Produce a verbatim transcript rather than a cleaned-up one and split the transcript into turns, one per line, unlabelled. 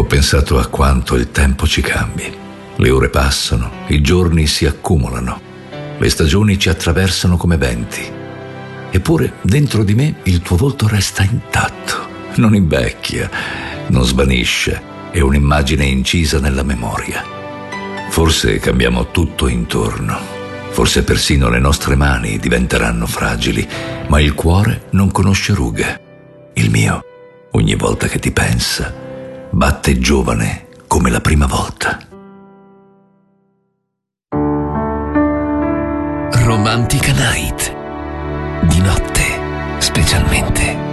pensato a quanto il tempo ci cambi. Le ore passano, i giorni si accumulano, le stagioni ci attraversano come venti. Eppure dentro di me il tuo volto resta intatto, non invecchia, non svanisce, è un'immagine incisa nella memoria. Forse cambiamo tutto intorno, forse persino le nostre mani diventeranno fragili, ma il cuore non conosce rughe. Il mio, ogni volta che ti pensa, batte giovane come la prima volta.
Romantica Night. Di notte, specialmente.